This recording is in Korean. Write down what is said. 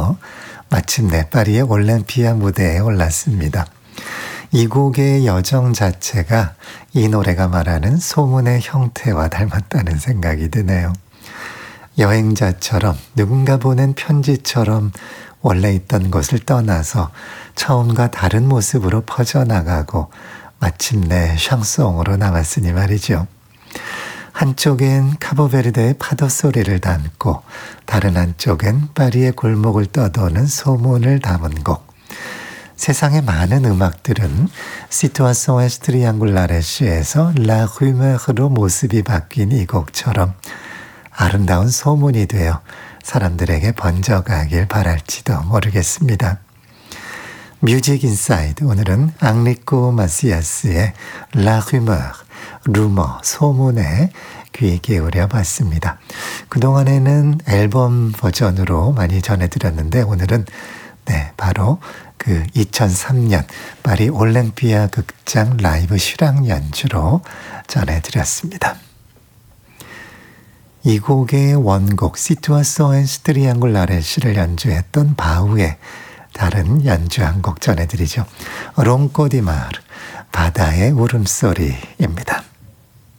거쳐서 마침내 파리의 올림피아 무대에 올랐습니다. 이 곡의 여정 자체가 이 노래가 말하는 소문의 형태와 닮았다는 생각이 드네요. 여행자처럼 누군가 보낸 편지처럼 원래 있던 곳을 떠나서 처음과 다른 모습으로 퍼져나가고 마침내 샹송으로 남았으니 말이죠. 한쪽엔 카보베르데의 파도 소리를 담고 다른 한쪽엔 파리의 골목을 떠도는 소문을 담은 곡. 세상의 많은 음악들은 시투아송 에스트리앙굴라레시에서 라 루메르로 모습이 바뀐 이 곡처럼 아름다운 소문이 되어 사람들에게 번져가길 바랄지도 모르겠습니다. 뮤직 인사이드, 오늘은 앙리코 마시아스의 라 루메르, 루머, 소문에 귀 기울여 봤습니다. 그동안에는 앨범 버전으로 많이 전해드렸는데 오늘은 바로 그 2003년 파리 올림피아 극장 라이브 실황 연주로 전해드렸습니다. 이 곡의 원곡 시투아송 에스트리앙굴라레시를 연주했던 바우의 다른 연주 한 곡 전해드리죠. 롱꼬디마르, 바다의 울음소리입니다.